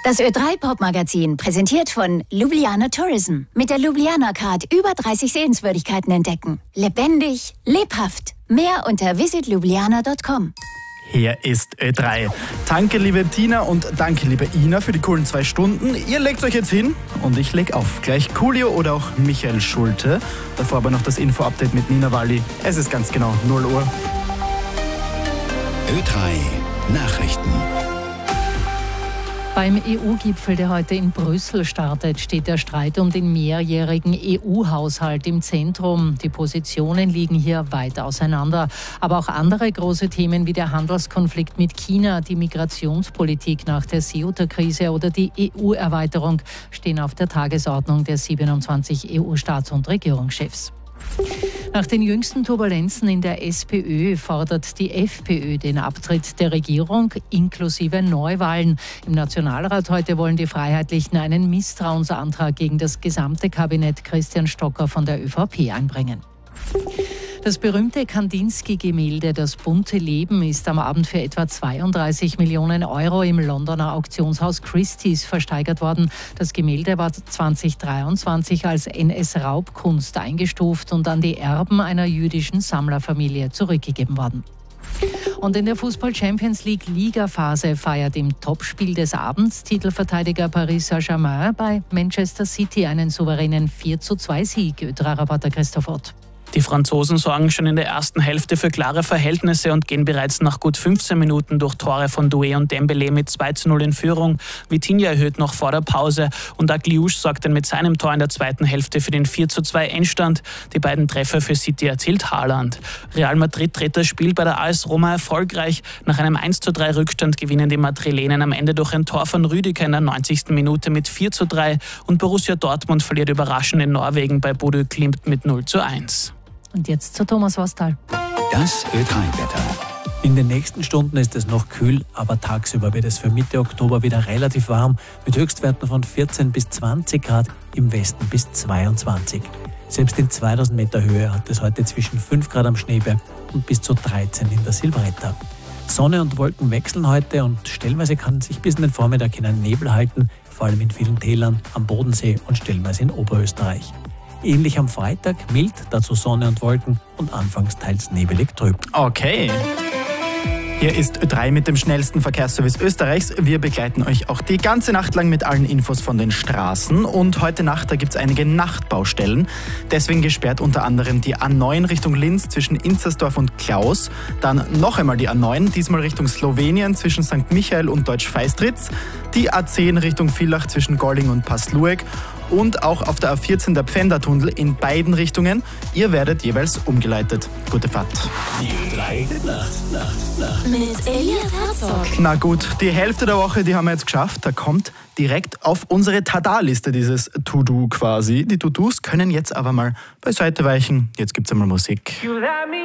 Das Ö3-Pop-Magazin, präsentiert von Ljubljana Tourism. Mit der Ljubljana Card über 30 Sehenswürdigkeiten entdecken. Lebendig, lebhaft. Mehr unter visitljubljana.com. Hier ist Ö3. Danke, liebe Tina, und danke, liebe Ina, für die coolen 2 Stunden. Ihr legt euch jetzt hin und ich leg auf. Gleich Coolio oder auch Michael Schulte. Davor aber noch das Info-Update mit Nina Walli. Es ist ganz genau 0 Uhr. Ö3 Nachrichten. Beim EU-Gipfel, der heute in Brüssel startet, steht der Streit um den mehrjährigen EU-Haushalt im Zentrum. Die Positionen liegen hier weit auseinander. Aber auch andere große Themen wie der Handelskonflikt mit China, die Migrationspolitik nach der Ceuta-Krise oder die EU-Erweiterung stehen auf der Tagesordnung der 27 EU-Staats- und Regierungschefs. Nach den jüngsten Turbulenzen in der SPÖ fordert die FPÖ den Abtritt der Regierung inklusive Neuwahlen. Im Nationalrat heute wollen die Freiheitlichen einen Misstrauensantrag gegen das gesamte Kabinett Christian Stocker von der ÖVP einbringen. Das berühmte Kandinsky-Gemälde »Das bunte Leben« ist am Abend für etwa 32 Millionen Euro im Londoner Auktionshaus Christie's versteigert worden. Das Gemälde war 2023 als NS-Raubkunst eingestuft und an die Erben einer jüdischen Sammlerfamilie zurückgegeben worden. Und in der Fußball-Champions-League-Ligaphase feiert im Topspiel des Abends Titelverteidiger Paris Saint-Germain bei Manchester City einen souveränen 4:2-Sieg. Ö3-Reporter Christoph Ott. Die Franzosen sorgen schon in der ersten Hälfte für klare Verhältnisse und gehen bereits nach gut 15 Minuten durch Tore von Doué und Dembélé mit 2:0 in Führung. Vitinha erhöht noch vor der Pause und Agliouche sorgt dann mit seinem Tor in der zweiten Hälfte für den 4:2 Endstand. Die beiden Treffer für City erzielt Haaland. Real Madrid dreht das Spiel bei der AS Roma erfolgreich. Nach einem 1:3 Rückstand gewinnen die Madrilenen am Ende durch ein Tor von Rüdiger in der 90. Minute mit 4:3 und Borussia Dortmund verliert überraschend in Norwegen bei Bodø Glimt mit 0:1. Und jetzt zu Thomas Wastal. Das Ö3-Wetter. In den nächsten Stunden ist es noch kühl, aber tagsüber wird es für Mitte Oktober wieder relativ warm, mit Höchstwerten von 14 bis 20 Grad, im Westen bis 22. Selbst in 2000 Meter Höhe hat es heute zwischen 5 Grad am Schneeberg und bis zu 13 in der Silvretta. Sonne und Wolken wechseln heute und stellenweise kann sich bis in den Vormittag hinein Nebel halten, vor allem in vielen Tälern, am Bodensee und stellenweise in Oberösterreich. Ähnlich am Freitag, mild, dazu Sonne und Wolken und anfangs teils nebelig trüb. Okay. Hier ist Ö3 mit dem schnellsten Verkehrsservice Österreichs. Wir begleiten euch auch die ganze Nacht lang mit allen Infos von den Straßen. Und heute Nacht, da gibt es einige Nachtbaustellen. Deswegen gesperrt unter anderem die A9 Richtung Linz zwischen Inzersdorf und Klaus. Dann noch einmal die A9, diesmal Richtung Slowenien zwischen St. Michael und Deutsch-Feistritz. Die A10 Richtung Villach zwischen Golling und Passlueg. Und auch auf der A14 der Pfändertunnel in beiden Richtungen. Ihr werdet jeweils umgeleitet. Gute Fahrt. Die Ö3 Nacht. Mit Elias Herzog. Na gut, die Hälfte der Woche, die haben wir jetzt geschafft. Da kommt direkt auf unsere Tada-Liste dieses To-Do quasi. Die To-Dos können jetzt aber mal beiseite weichen. Jetzt gibt's einmal Musik.